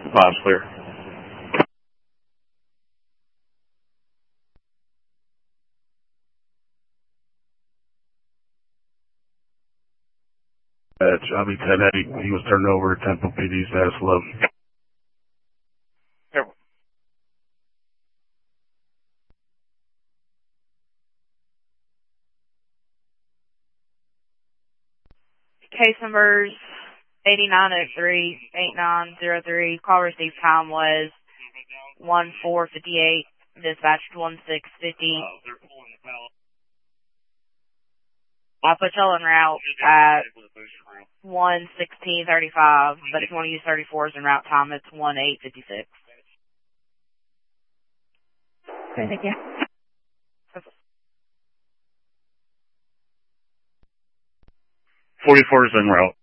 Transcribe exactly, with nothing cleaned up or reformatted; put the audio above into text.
Five's clear. Uh, Johnny ten eight, he was turned over at Temple P D status eleven. Yep. Case numbers eighty-nine oh three, eighty-nine oh three. Call received time was one four fifty-eight. Dispatched one six fifty. I put y'all en route at one sixteen thirty-five, but if you want to use thirty-fours in route time, it's one eight fifty-six. Okay, thank you. forty-four is en route.